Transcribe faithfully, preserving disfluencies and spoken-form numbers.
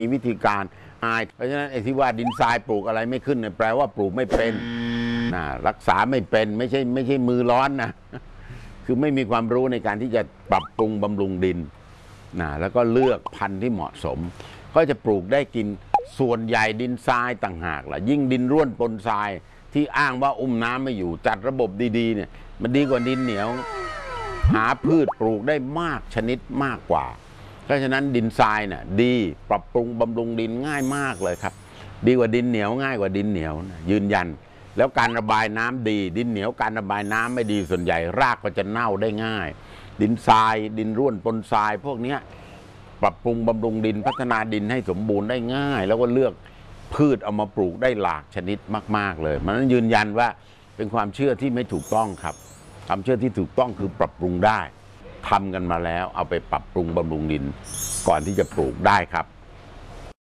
มีวิธีการอายเพราะฉะนั้นไอ้ที่ว่าดินทรายปลูกอะไรไม่ขึ้นเนี่ยแปลว่าปลูกไม่เป็นนะรักษาไม่เป็นไม่ใช่ไม่ใช่มือร้อนนะคือไม่มีความรู้ในการที่จะปรับปรุงบำรุงดินนะแล้วก็เลือกพันธุ์ที่เหมาะสมก็จะปลูกได้กินส่วนใหญ่ดินทรายต่างหากล่ะยิ่งดินร่วนปนทรายที่อ้างว่าอุ้มน้ำไม่อยู่จัดระบบดีๆเนี่ยมันดีกว่าดินเหนียวหาพืชปลูกได้มากชนิดมากกว่าเพราะฉะนั้นดินทรายน่ะดีปรับปรุงบำรุงดินง่ายมากเลยครับดีกว่าดินเหนียวง่ายกว่าดินเหนียวนะยืนยันแล้วการระบายน้ำดีดินเหนียวการระบายน้ำไม่ดีส่วนใหญ่รากก็จะเน่าได้ง่ายดินทรายดินร่วนปนทรายพวกนี้ปรับปรุงบำรุงดินพัฒนาดินให้สมบูรณ์ได้ง่ายแล้วก็เลือกพืชเอามาปลูกได้หลากชนิดมากๆเลยมันนั้นยืนยันว่าเป็นความเชื่อที่ไม่ถูกต้องครับความเชื่อที่ถูกต้องคือปรับปรุงได้ทำกันมาแล้วเอาไปปรับปรุงบำรุงดินก่อนที่จะปลูกได้ครับ